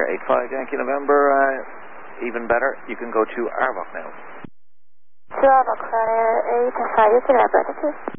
85 Yankee November. Even better, you can go to Arvok now. To Arvok, 85 Yankee November, thank you.